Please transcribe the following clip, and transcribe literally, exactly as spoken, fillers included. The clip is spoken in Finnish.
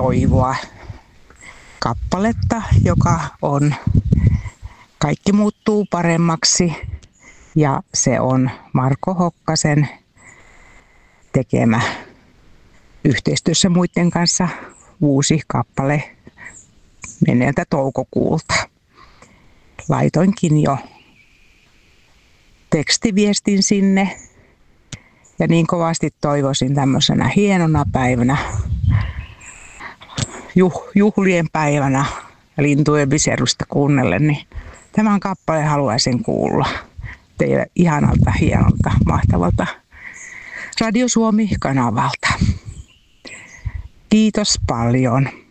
toivoa. Kappaletta, joka on Kaikki muuttuu paremmaksi, ja se on Marko Hokkasen tekemä yhteistyössä muiden kanssa uusi kappale menneeltä toukokuulta. Laitoinkin jo tekstiviestin sinne ja niin kovasti toivoisin tämmöisenä hienona päivänä, juh, juhlien päivänä lintujen viserusta kuunnellen, niin tämän kappaleen haluaisin kuulla teille ihanalta, hienolta, mahtavalta Radio Suomi-kanavalta. Kiitos paljon.